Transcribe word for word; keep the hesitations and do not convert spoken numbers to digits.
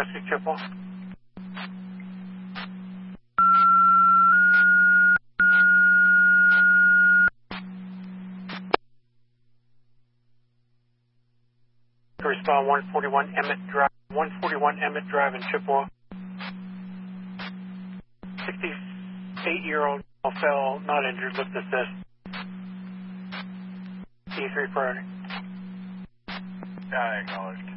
Chippewa. To respond one forty-one Emmett Drive, one forty-one Emmett Drive in Chippewa. sixty-eight-year-old fell, not injured, looked assist. E three priority. I acknowledge.